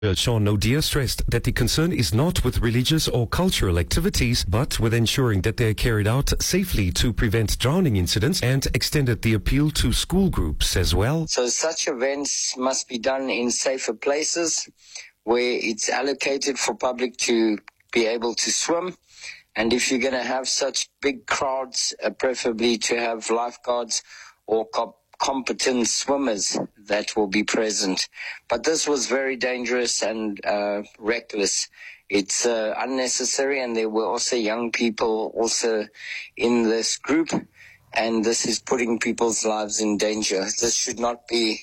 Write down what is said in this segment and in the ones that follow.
Sean O'Dear stressed that the concern is not with religious or cultural activities, but with ensuring that they are carried out safely to prevent drowning incidents, and extended the appeal to school groups as well. So such events must be done in safer places where it's allocated for public to be able to swim. And if you're going to have such big crowds, preferably to have lifeguards or competent swimmers that will be present. But this was very dangerous and reckless. It's unnecessary, and there were also young people also in this group, and this is putting people's lives in danger. This should not be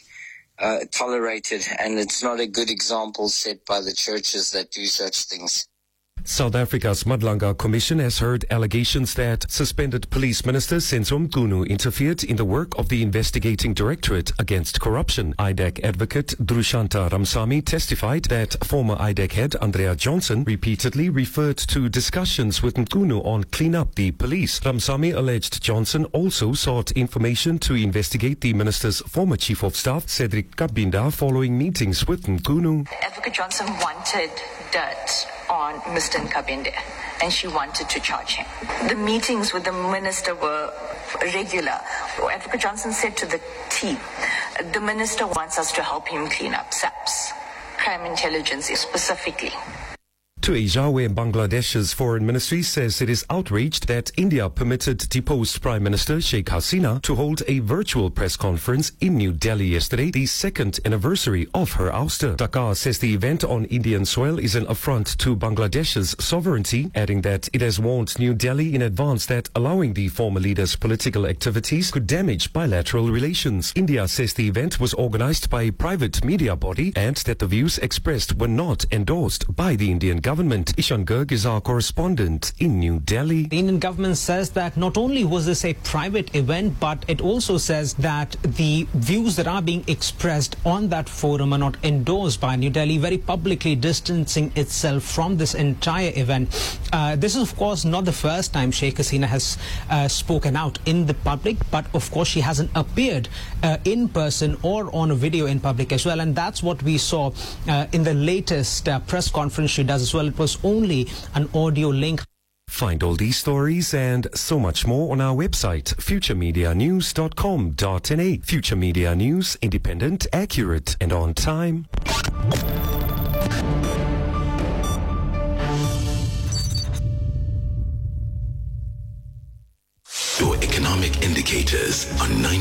tolerated, and it's not a good example set by the churches that do such things. South Africa's Madlanga Commission has heard allegations that suspended police minister Senzo Mchunu interfered in the work of the investigating directorate against corruption. IDEC advocate Drushanta Ramsamy testified that former IDEC head Andrea Johnson repeatedly referred to discussions with Mchunu on clean up the police. Ramsamy alleged Johnson also sought information to investigate the minister's former chief of staff Cedric Kabinda following meetings with Mchunu. Advocate Johnson wanted dirt on Mr. Nkabinde, and she wanted to charge him. The meetings with the minister were regular. Advocate Johnson said to the team, the minister wants us to help him clean up SAPS, crime intelligence specifically. To Asia, where Bangladesh's foreign ministry says it is outraged that India permitted deposed Prime Minister Sheikh Hasina to hold a virtual press conference in New Delhi yesterday, the second anniversary of her ouster. Dhaka says the event on Indian soil is an affront to Bangladesh's sovereignty, adding that it has warned New Delhi in advance that allowing the former leader's political activities could damage bilateral relations. India says the event was organized by a private media body and that the views expressed were not endorsed by the Indian government. Ishan Garg is our correspondent in New Delhi. The Indian government says that not only was this a private event, but it also says that the views that are being expressed on that forum are not endorsed by New Delhi, very publicly distancing itself from this entire event. This is, of course, not the first time Sheikh Hasina has spoken out in the public, but of course she hasn't appeared in person or on a video in public as well. And that's what we saw in the latest press conference she does as well. It was only an audio link. Find all these stories and so much more on our website, futuremedianews.com.na. Future Media News, independent, accurate, and on time. Your economic indicators are 9